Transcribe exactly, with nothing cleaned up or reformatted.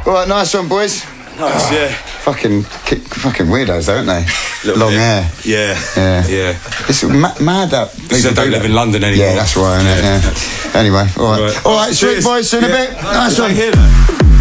All right, nice one, boys. Nice, yeah. Fucking, fucking weirdos, though, aren't they? Little Long bit. hair. Yeah. Yeah. Yeah. It's ma- mad that Because I don't live in London anymore. Yeah, that's right, isn't it? Yeah. Anyway, all right. Right. All right, sweet Cheers. boys, see you in a Yeah. bit. Nice Did I one. hear that?